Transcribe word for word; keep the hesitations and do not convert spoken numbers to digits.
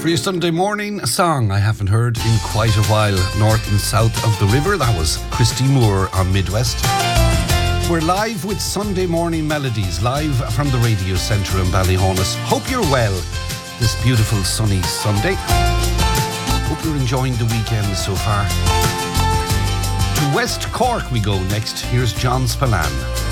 For your Sunday morning, a song I haven't heard in quite a while. North and south of the river, that was Christy Moore on Midwest. We're live with Sunday morning melodies, live from the Radio Centre in Ballyhonus. Hope you're well this beautiful sunny Sunday. Hope you're enjoying the weekend so far. To West Cork we go next. Here's John Spillane.